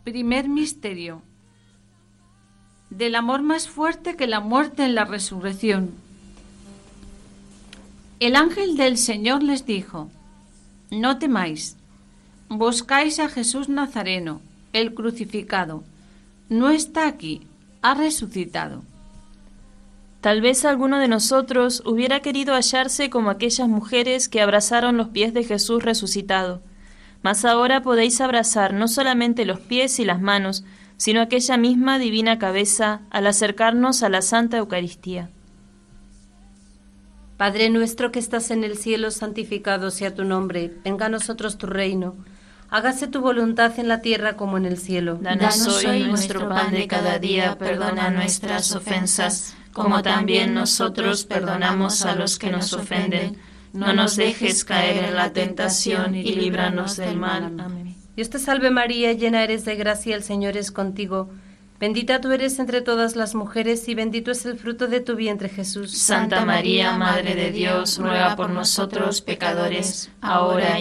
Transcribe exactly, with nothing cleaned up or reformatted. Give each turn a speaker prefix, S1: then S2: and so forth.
S1: Primer misterio. Del amor más fuerte que la muerte en la resurrección. El ángel del Señor les dijo: No temáis, buscáis a Jesús Nazareno, el crucificado. No está aquí, ha resucitado.
S2: Tal vez alguno de nosotros hubiera querido hallarse como aquellas mujeres que abrazaron los pies de Jesús resucitado. Mas ahora podéis abrazar no solamente los pies y las manos, sino aquella misma divina cabeza al acercarnos a la Santa Eucaristía.
S3: Padre nuestro que estás en el cielo, santificado sea tu nombre. Venga a nosotros tu reino. Hágase tu voluntad en la tierra como en el cielo.
S4: Danos hoy nuestro pan de cada día, perdona nuestras ofensas, como también nosotros perdonamos a los que nos ofenden. No nos dejes caer en la tentación y líbranos del mal. Amén.
S3: Dios te salve María, llena eres de gracia, el Señor es contigo. Bendita tú eres entre todas las mujeres y bendito es el fruto de tu vientre, Jesús.
S4: Santa María, Madre de Dios, ruega por nosotros pecadores, ahora